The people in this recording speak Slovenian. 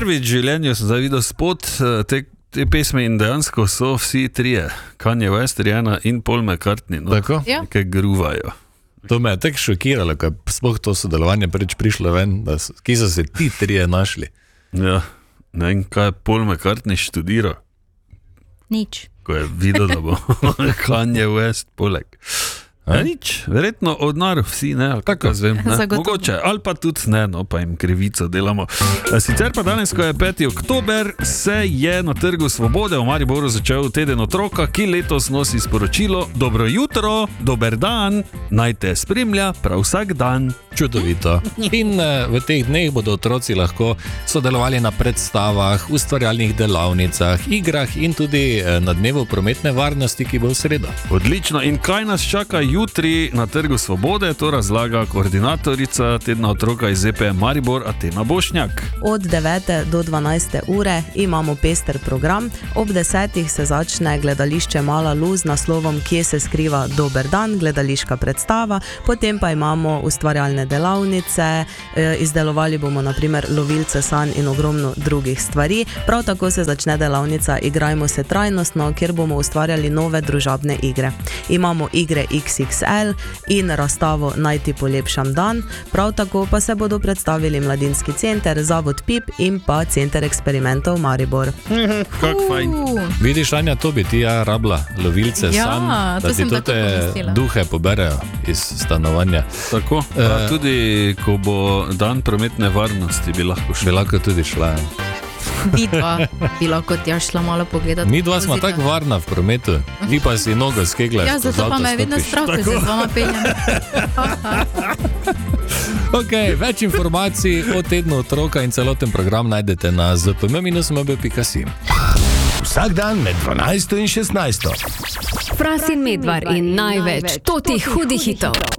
Prvič v življenju sem zdaj videl spot te pesme in dejansko so vsi trije. Kanye West, Rihanna in Paul McCartney. No, Tako? Ja. Nekaj gruvajo. To me je tako šokiralo, ko je sploh to sodelovanje prišlo ven, kje so se ti trije našli. Ja, ne vem, kaj je Paul McCartney študiral, Nič. ko je videl, da bo Kanye West poleg. Ja, nič, verjetno od naru vsi, ne, ali kako jaz vem, ne, Zagotovo. mogoče, ali pa tudi ne, no, pa jim krivico delamo. Sicer pa danes, ko je 5. oktober, se je na Trgu Svobode v Mariboru začel teden otroka, ki letos nosi sporočilo: dobro jutro, dober dan, naj te spremlja prav vsak dan. Čudovito. In v teh dneh bodo otroci lahko sodelovali na predstavah, ustvarjalnih delavnicah, igrah in tudi na dnevu prometne varnosti, ki bo v sredo. Odlično, in kaj nas čaka jutri na Trgu Svobode, to razlaga koordinatorica tedna otroka iz ZPM Maribor, Atena Bošnjak. Od 9. do 12. ure imamo pester program, ob 10. se začne gledališče Mala Luz z naslovom Kje se skriva dober dan, gledališka predstava, potem pa imamo ustvarjalne delavnice, izdelovali bomo na primer lovilce sanj in ogromno drugih stvari. Prav tako se začne delavnica Igrajmo se trajnostno, kjer bomo ustvarjali nove družabne igre. Imamo igre XXL in razstavo Naj ti polepšam dan, prav tako pa se bodo predstavili Mladinski center, Zavod PIP in pa Center eksperimentov Maribor. Kak fajn. Vidiš, Anja, to bi ti rabla, lovilce Ja, sanj, to da ti sem to tako te pomislila. duhe poberejo iz stanovanja. Tako, tudi ko bo dan prometne varnosti, bi lahko šli. Bi lahko tudi šla. Vidva bi lahko tja šla malo pogledati. Mi dva smo vozila. tako varna v prometu, vi pa si nogo skeglaš. Ja, zato pa me je vedno strah, ko se z vama peljem. Ok, več informacij o tednu otroka in celoten program najdete na zpm-mb.si. Vsak dan med 12 in 16. Fras in Medvar in največ totih hudih hitov.